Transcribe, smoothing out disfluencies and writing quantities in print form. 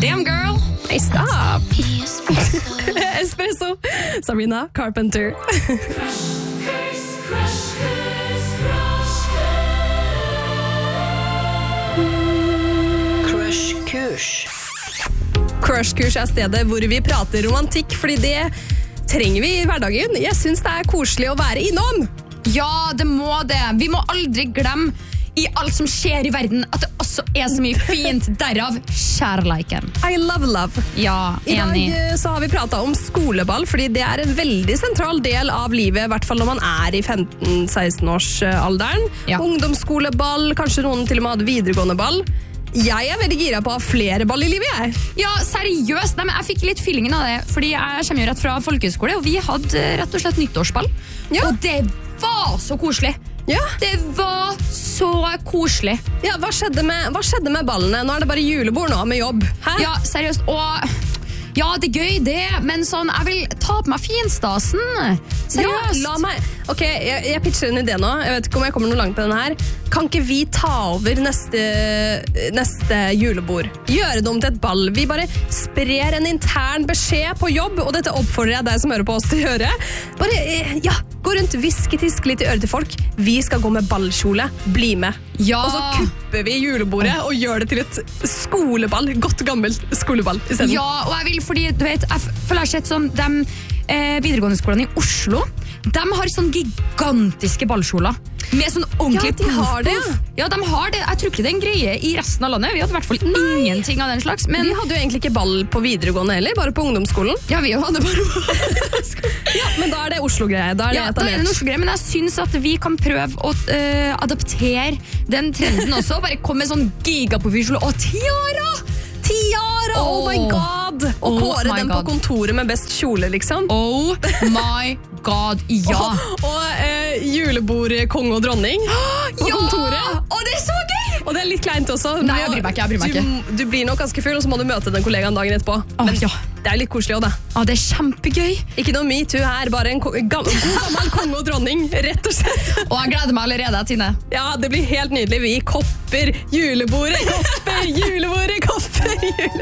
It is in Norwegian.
Damn girl. Hey, stop. Espresso. Sabrina Carpenter. Crush-kurs. Crush-kurs stedet hvor vi prater romantikk, fordi det trenger vi i hverdagen. Jeg synes det koselig å være innom. Ja, det må det. Vi må aldri glemme i alt som skjer i verden at det også så mye fint, derav kjærleiken. I love. Ja, I enig. dag så har vi pratet om skoleball, fordi det en veldig sentral del av livet, i hvert fall når man i 15-16 års alderen. Ja. Ungdomsskoleball, kanskje noen til og med hadde videregående ball. Jeg veldig gira på å ha flere ball i livet, jeg. Ja, seriøst. Nei, men jeg fikk litt feelingen av det, fordi jeg kommer jo rett fra folkehøyskole, og vi hadde rett og slett nyttårsball. Ja. Og det var så koselig. Ja. Det var så koselig. Ja, hva skjedde med ballene? Nå det bare julebord nå, med jobb. Hæ? Ja, seriøst. Og ja, det gøy det, men sånn, jeg vil ta på meg finstasen. Seriøst. Ja, la meg. Ok, jeg pitcher en idé nå. Jeg vet ikke om jeg kommer noe langt på denne her. Kan ikke vi ta over neste julebord? Gjøre det om til et ball. Vi bare sprer en intern beskjed på jobb, og dette oppfordrer jeg deg som hører på oss til å gjøre. Bare, ja, gå rundt, viske litt i øret til folk. Vi skal gå med ballkjole. Bli med. Ja. Og så kupper vi julebordet og gjør det til et skoleball. Godt gammelt skoleball i stedet. Ja, og jeg vil, fordi, du vet, jeg føler jeg har sett sånn, de videregående skolene i Oslo, de har sånn gigantiske ballkjoler. Med sånn ordentlig Ja, de har det. Ja, de har det. Jeg tror ikke det en greie i resten av landet. Vi hadde i hvert fall ingenting av den slags. Men Vi hadde jo egentlig ikke ball på videregående heller, bare på ungdomsskolen. ja, vi hadde bare Ja, men da det Oslo-greie. Da det ja, da det en Oslo-greie, men jeg synes at vi kan prøve å adaptere den trenden også. Bare komme med sånn gigaprofilkjole og tiara! Tiara! Oh my god! Og Oh kåre my den God. på kontoret med best kjole, liksom. Oh my god, ja! Og julebord, konge og dronning på kontoret. Og det så gøy! Og det litt kleint også. Nei, jeg bryr meg ikke. Du blir nok ganske full, og så må du møte den kollegaen dagen etterpå. Men ja. det litt koselig også, da. Ja, det kjempegøy. Ikke noe MeToo her, bare en god gammel konge og dronning, rett og slett. Og jeg gleder meg allerede, Tine. Ja, det blir helt nydelig. Vi kopper julebordet, kopper julebordet, kopper julebordet.